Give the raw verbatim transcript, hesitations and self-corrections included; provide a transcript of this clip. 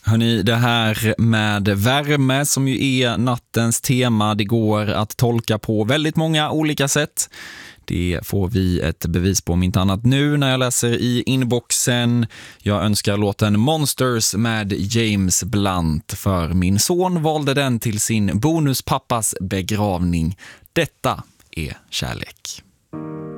Hörrni, det här med värme som ju är nattens tema, det går att tolka på väldigt många olika sätt. Det får vi ett bevis på om inte annat nu när jag läser i inboxen. Jag önskar låten Monsters med James Blunt, för min son valde den till sin bonuspappas begravning. Detta är kärlek.